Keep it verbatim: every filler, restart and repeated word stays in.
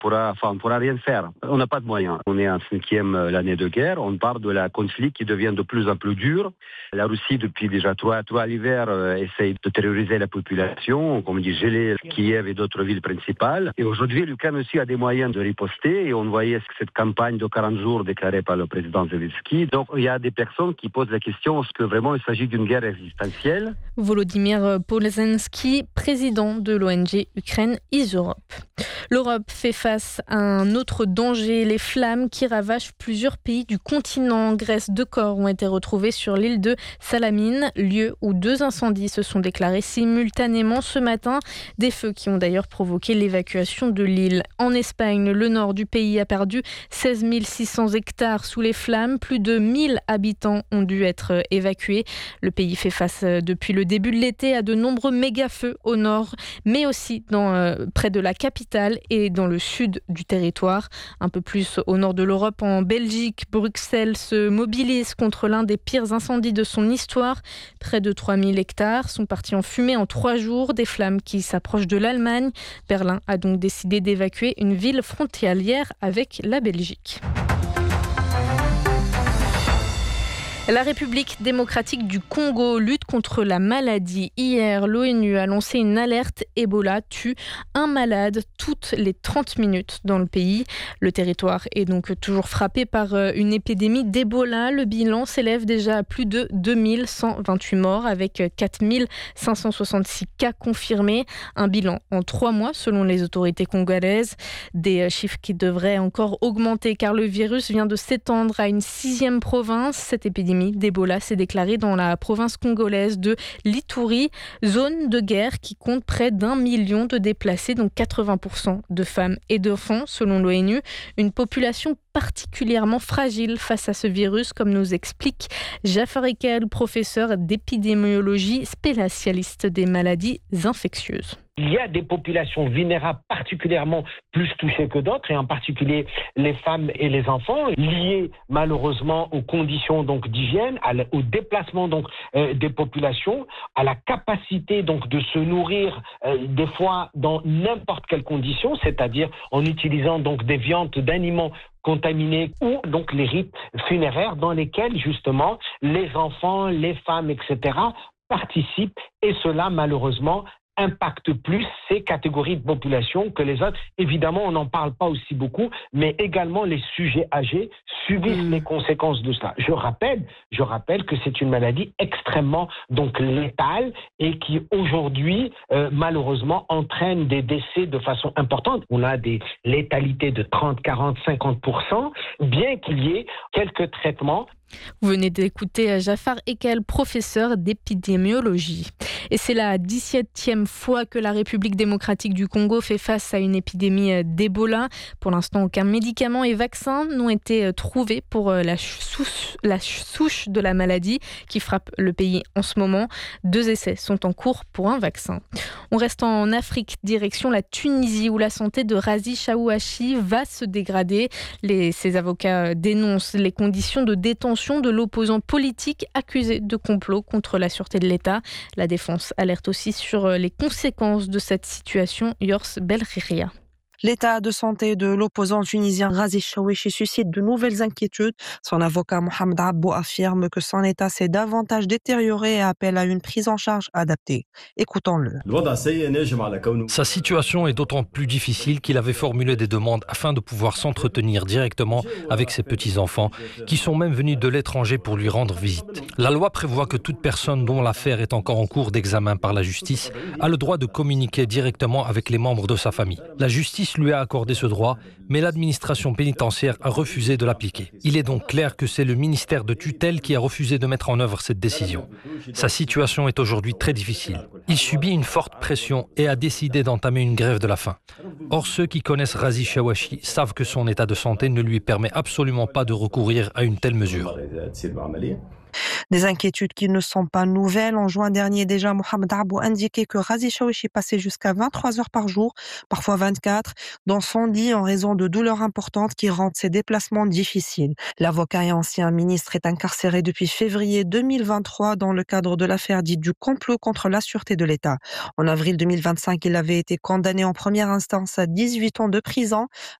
pourra, enfin, on ne pourra rien faire. On n'a pas de moyens. On est en cinquième année de guerre. On parle de la conflit qui devient de plus en plus dur. La Russie, depuis déjà trois, trois hivers, euh, essaye de terroriser la population, comme dit, geler Kiev et d'autres villes principales. Et aujourd'hui, l'Ukraine aussi a des moyens de riposter. Et on voyait cette campagne de quarante jours déclarée par le président Zelensky. Donc, il y a des personnes qui posent la question, est-ce que vraiment il s'agit d'une guerre existentielle? Volodymyr Polenski, président de l'O N G Ukraine Is Europe. L'Europe fait face à un autre danger, les flammes qui ravagent plusieurs pays du continent. En Grèce, deux corps ont été retrouvés sur l'île de Salamine, lieu où deux incendies se sont déclarés simultanément ce matin. Des feux qui ont d'ailleurs provoqué l'évacuation de l'île. En Espagne, le nord du pays a perdu seize mille six cents hectares sous les flammes. Plus de mille habitants ont dû être évacués. Le pays fait face depuis le début de l'été à de nombreux méga-feux au nord, mais aussi dans, euh, près de la capitale et dans le sud du territoire. Un peu plus au nord de l'Europe, en Belgique, Bruxelles se mobilise contre l'un des pires incendies de son histoire. Près de trois mille hectares sont partis en fumée en trois jours, des flammes qui s'approchent de l'Allemagne. Berlin a donc décidé d'évacuer une ville frontalière avec la Belgique. La République démocratique du Congo lutte contre la maladie. Hier, l'ONU a lancé une alerte Ebola tue un malade toutes les trente minutes dans le pays. Le territoire est donc toujours frappé par une épidémie d'Ebola. Le bilan s'élève déjà à plus de deux mille cent vingt-huit morts avec quatre mille cinq cent soixante-six cas confirmés. Un bilan en trois mois selon les autorités congolaises. Des chiffres qui devraient encore augmenter car le virus vient de s'étendre à une sixième province. Cette épidémie d'Ebola s'est déclarée dans la province congolaise de l'Ituri, zone de guerre qui compte près d'un million de déplacés, dont quatre-vingts pour cent de femmes et d'enfants, selon l'ONU. Une population particulièrement fragile face à ce virus, comme nous explique Jafar Ekel, professeur d'épidémiologie, spécialiste des maladies infectieuses. Il y a des populations vulnérables particulièrement plus touchées que d'autres, et en particulier les femmes et les enfants, liées malheureusement aux conditions donc d'hygiène, au déplacement donc euh, des populations, à la capacité donc de se nourrir euh, des fois dans n'importe quelle condition, c'est-à-dire en utilisant donc des viandes d'animaux contaminés ou donc les rites funéraires dans lesquels justement les enfants, les femmes, et cetera participent, et cela malheureusement impacte plus ces catégories de population que les autres. Évidemment, on n'en parle pas aussi beaucoup, mais également les sujets âgés subissent mmh. les conséquences de cela. Je rappelle, je rappelle que c'est une maladie extrêmement donc létale et qui aujourd'hui euh, malheureusement entraîne des décès de façon importante. On a des létalités de trente, quarante, cinquante pour cent, bien qu'il y ait quelques traitements. Vous venez d'écouter Jafar Ekel, professeur d'épidémiologie. Et c'est la dix-septième fois que la République démocratique du Congo fait face à une épidémie d'Ebola. Pour l'instant, aucun médicament et vaccin n'ont été trouvés pour la souche, la souche de la maladie qui frappe le pays en ce moment. Deux essais sont en cours pour un vaccin. On reste en Afrique, direction la Tunisie, où la santé de Razi Chaouachi va se dégrader. Les, ses avocats dénoncent les conditions de détention de l'opposant politique accusé de complot contre la sûreté de l'État. La défense alerte aussi sur les conséquences de cette situation. Yors Belriria. L'état de santé de l'opposant tunisien Razi Chaouachi suscite de nouvelles inquiétudes. Son avocat Mohamed Abou affirme que son état s'est davantage détérioré et appelle à une prise en charge adaptée. Écoutons-le. Sa situation est d'autant plus difficile qu'il avait formulé des demandes afin de pouvoir s'entretenir directement avec ses petits-enfants, qui sont même venus de l'étranger pour lui rendre visite. La loi prévoit que toute personne dont l'affaire est encore en cours d'examen par la justice a le droit de communiquer directement avec les membres de sa famille. La justice lui a accordé ce droit, mais l'administration pénitentiaire a refusé de l'appliquer. Il est donc clair que c'est le ministère de tutelle qui a refusé de mettre en œuvre cette décision. Sa situation est aujourd'hui très difficile. Il subit une forte pression et a décidé d'entamer une grève de la faim. Or, ceux qui connaissent Razi Chaouachi savent que son état de santé ne lui permet absolument pas de recourir à une telle mesure. Des inquiétudes qui ne sont pas nouvelles. En juin dernier déjà, Mohamed Abou indiquait que Razi Shawichi passait jusqu'à vingt-trois heures par jour, parfois vingt-quatre, dans son lit en raison de douleurs importantes qui rendent ses déplacements difficiles. L'avocat et ancien ministre est incarcéré depuis février deux mille vingt-trois dans le cadre de l'affaire dite du complot contre la sûreté de l'État. En avril deux mille vingt-cinq, il avait été condamné en première instance à dix-huit ans de prison